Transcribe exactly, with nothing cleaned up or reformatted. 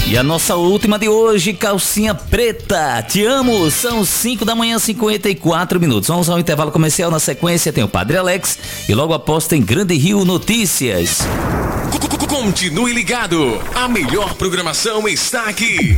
E a nossa última de hoje, calcinha preta, te amo, são cinco da manhã, cinquenta e quatro minutos. Vamos ao intervalo comercial, na sequência tem o Padre Alex e logo após tem Grande Rio Notícias. Continue ligado, a melhor programação está aqui.